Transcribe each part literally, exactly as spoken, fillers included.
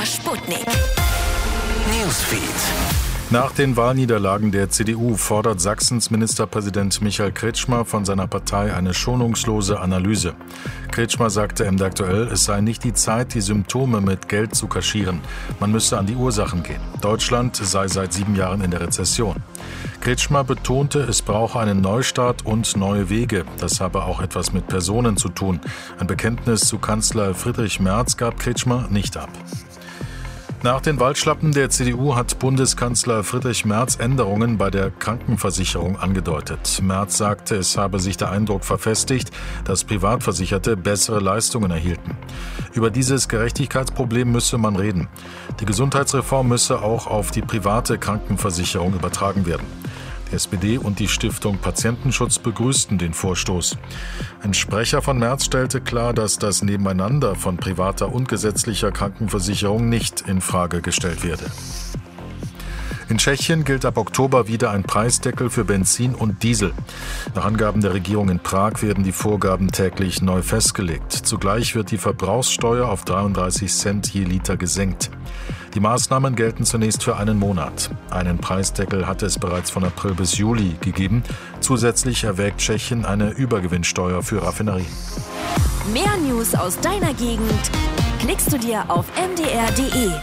Sputnik. Newsfeed. Nach den Wahlniederlagen der C D U fordert Sachsens Ministerpräsident Michael Kretschmer von seiner Partei eine schonungslose Analyse. Kretschmer sagte im Aktuell, es sei nicht die Zeit, die Symptome mit Geld zu kaschieren. Man müsse an die Ursachen gehen. Deutschland sei seit sieben Jahren in der Rezession. Kretschmer betonte, es brauche einen Neustart und neue Wege. Das habe auch etwas mit Personen zu tun. Ein Bekenntnis zu Kanzler Friedrich Merz gab Kretschmer nicht ab. Nach den Wahlschlappen der C D U hat Bundeskanzler Friedrich Merz Änderungen bei der Krankenversicherung angedeutet. Merz sagte, es habe sich der Eindruck verfestigt, dass Privatversicherte bessere Leistungen erhielten. Über dieses Gerechtigkeitsproblem müsse man reden. Die Gesundheitsreform müsse auch auf die private Krankenversicherung übertragen werden. Die S P D und die Stiftung Patientenschutz begrüßten den Vorstoß. Ein Sprecher von Merz stellte klar, dass das Nebeneinander von privater und gesetzlicher Krankenversicherung nicht in Frage gestellt werde. In Tschechien gilt ab Oktober wieder ein Preisdeckel für Benzin und Diesel. Nach Angaben der Regierung in Prag werden die Vorgaben täglich neu festgelegt. Zugleich wird die Verbrauchssteuer auf dreiunddreißig Cent je Liter gesenkt. Die Maßnahmen gelten zunächst für einen Monat. Einen Preisdeckel hatte es bereits von April bis Juli gegeben. Zusätzlich erwägt Tschechien eine Übergewinnsteuer für Raffinerien. Mehr News aus deiner Gegend klickst du dir auf m d r punkt d e.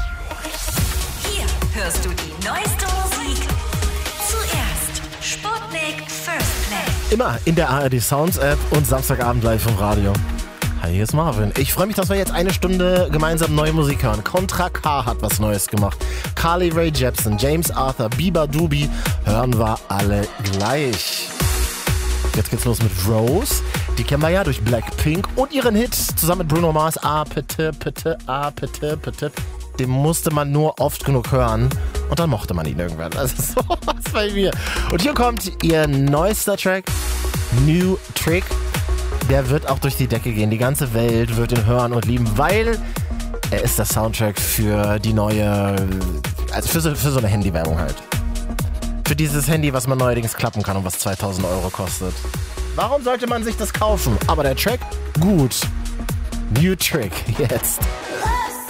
Hier hörst du die neueste Musik zuerst. Sputnik First Play. Immer in der A R D Sounds App und Samstagabend live im Radio. Hi, hier ist Marvin. Ich freue mich, dass wir jetzt eine Stunde gemeinsam neue Musik hören. Contra K hat was Neues gemacht. Carly Rae Jepsen, James Arthur, Biba Dubi hören wir alle gleich. Jetzt geht's los mit Rose. Die kennen wir ja durch Blackpink und ihren Hit zusammen mit Bruno Mars. Ah, bitte, bitte, ah, bitte, bitte. Den musste man nur oft genug hören und dann mochte man ihn irgendwann. Das ist so was bei mir. Und hier kommt ihr neuester Track, New Trick. Der wird auch durch die Decke gehen. Die ganze Welt wird ihn hören und lieben, weil er ist der Soundtrack für die neue, also für so, für so eine Handywerbung halt. Für dieses Handy, was man neuerdings klappen kann und was zweitausend Euro kostet. Warum sollte man sich das kaufen? Aber der Track, gut. New Trick, jetzt.